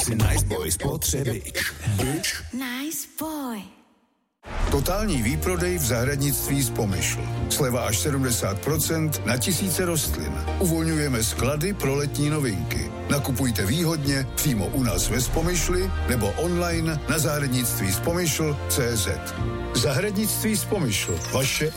Jsi nice boy, spotřebič. Bitch. Nice boy. Totální výprodej v zahradnictví z Pomyšl. Sleva až 70% na tisíce rostlin. Uvolňujeme sklady pro letní novinky. Nakupujte výhodně přímo u nás ve Spomyšli nebo online na zahradnictví z Pomyšl.cz. Zahradnictví z Pomyšl. Vaše